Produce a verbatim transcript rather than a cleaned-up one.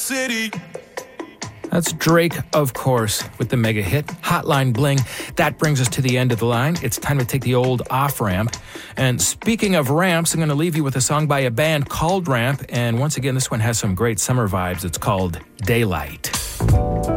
city. That's Drake, of course, with the mega hit, Hotline Bling. That brings us to the end of the line. It's time to take the old off-ramp. And speaking of ramps, I'm going to leave you with a song by a band called Ramp. And once again, this one has some great summer vibes. It's called Daylight.